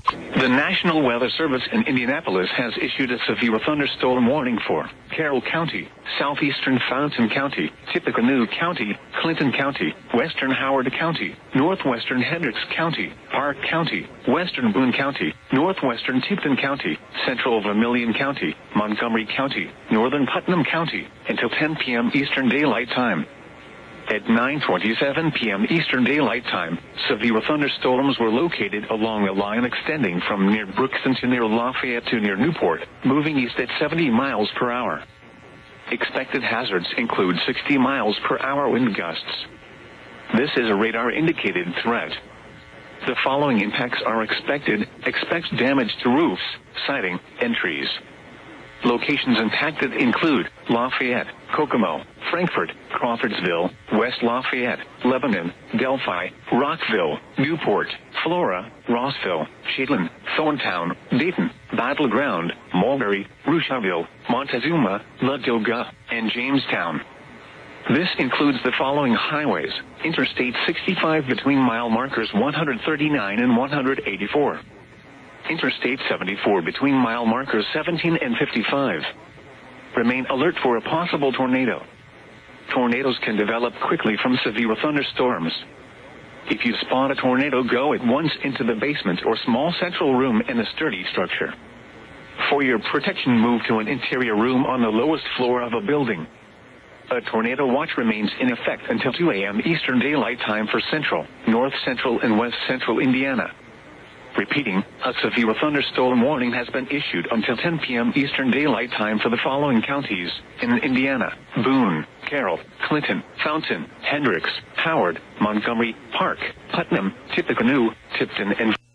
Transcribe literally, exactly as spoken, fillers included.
The National Weather Service in Indianapolis has issued a severe thunderstorm warning for Carroll County, southeastern Fountain County, Tippecanoe County, Clinton County, western Howard County, northwestern Hendricks County, Park County, western Boone County, northwestern Tipton County, central Vermilion County, Montgomery County, northern Putnam County, until ten p.m. Eastern Daylight Time. At nine twenty-seven p.m. Eastern Daylight Time, severe thunderstorms were located along a line extending from near Brookston to near Lafayette to near Newport, moving east at seventy miles per hour. Expected hazards include sixty miles per hour wind gusts. This is a radar-indicated threat. The following impacts are expected. Expect damage to roofs, siding, and trees. Locations impacted include Lafayette, Kokomo, Frankfort, Crawfordsville, West Lafayette, Lebanon, Delphi, Rockville, Newport, Flora, Rossville, Shadeland, Thorntown, Dayton, Battleground, Mulberry, Rushville, Montezuma, Ladoga, and Jamestown. This includes the following highways: Interstate sixty-five between mile markers one thirty-nine and one eighty-four. Interstate seventy-four between mile markers seventeen and fifty-five. Remain alert for a possible tornado. Tornadoes can develop quickly from severe thunderstorms. If you spot a tornado, go at once into the basement or small central room in a sturdy structure. For your protection, move to an interior room on the lowest floor of a building. A tornado watch remains in effect until two a.m. Eastern Daylight Time for central, north central, and west central Indiana. Repeating, a severe thunderstorm warning has been issued until ten p.m. Eastern Daylight Time for the following counties in Indiana: Boone, Carroll, Clinton, Fountain, Hendricks, Howard, Montgomery, Park, Putnam, Tippecanoe, Tipton, and